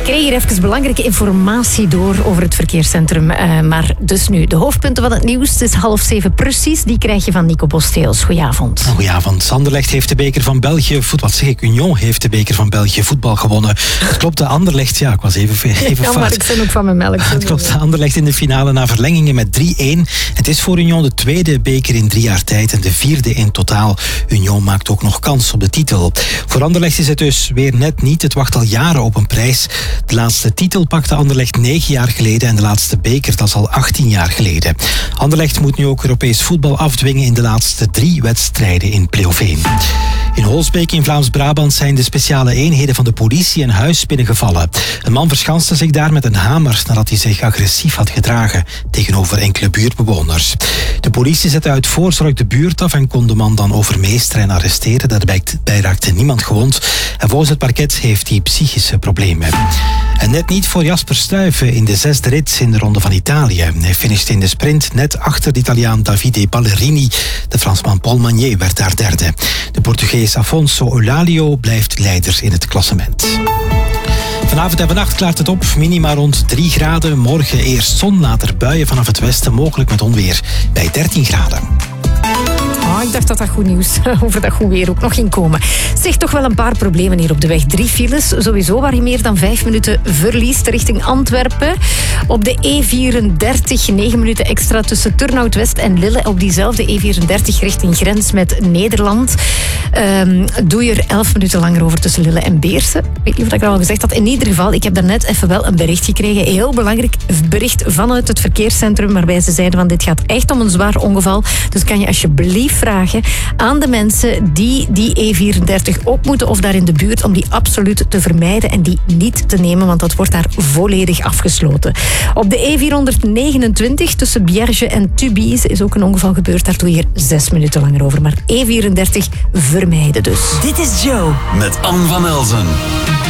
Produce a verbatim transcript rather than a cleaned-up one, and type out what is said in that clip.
Ik kreeg hier even belangrijke informatie door over het verkeerscentrum. Uh, maar dus nu, de hoofdpunten van het nieuws. Het is half zeven precies. Die krijg je van Nico Bostheels. Goedenavond. Goedenavond. Anderlecht heeft de beker van België voetbal. Wat zeg ik? Union heeft de beker van België voetbal gewonnen. Het klopt, de Anderlecht. Ja, ik was even, even ja, fout. maar ik ben ook van mijn melk. Het klopt, de Anderlecht in de finale na verlengingen met drie-een. Het is voor Union de tweede beker in drie jaar tijd en de vierde in totaal. Union maakt ook nog kans op de titel. Voor Anderlecht is het dus weer net niet. Het wacht al jaren op een prijs. De laatste titel pakte Anderlecht negen jaar geleden en de laatste beker, dat is al achttien jaar geleden. Anderlecht moet nu ook Europees voetbal afdwingen in de laatste drie wedstrijden in play-off één. In Holsbeek in Vlaams-Brabant zijn de speciale eenheden van de politie een huis binnengevallen. Een man verschanste zich daar met een hamer nadat hij zich agressief had gedragen tegenover enkele buurtbewoners. De politie zette uit voorzorg de buurt af en kon de man dan overmeesteren en arresteren. Daarbij raakte niemand gewond. En volgens het parket heeft hij psychische problemen. En net niet voor Jasper Stuyven in de zesde rit in de Ronde van Italië. Hij finishte in de sprint net achter de Italiaan Davide Ballerini. De Fransman Paul Magnier werd daar derde. De Portugees Afonso Eulalio blijft leider in het klassement. Vanavond en vannacht klaart het op, minima rond drie graden. Morgen eerst zon, later buien vanaf het westen, mogelijk met onweer bij dertien graden. Oh, ik dacht dat dat goed nieuws over dat goed weer ook nog ging komen. Zeg, toch wel een paar problemen hier op de weg. Drie files, sowieso, waar je meer dan vijf minuten verliest richting Antwerpen. Op de E vierendertig, negen minuten extra tussen Turnhout West en Lille. Op diezelfde E vierendertig richting grens met Nederland. Um, doe je er elf minuten langer over tussen Lille en Beersen. Ik weet niet of ik dat al gezegd had. In ieder geval, ik heb daarnet even wel een bericht gekregen. Een heel belangrijk bericht vanuit het verkeerscentrum, waarbij ze zeiden van dit gaat echt om een zwaar ongeval. Dus kan je alsjeblieft vragen aan de mensen die die E vierendertig op moeten of daar in de buurt, om die absoluut te vermijden en die niet te nemen, want dat wordt daar volledig afgesloten. Op de E vierhonderdnegenentwintig tussen Bierge en Tubize is ook een ongeval gebeurd. Daar doe je er zes minuten langer over. Maar E vierendertig vermijden dus. Dit is Joe. Met Anne van Elzen.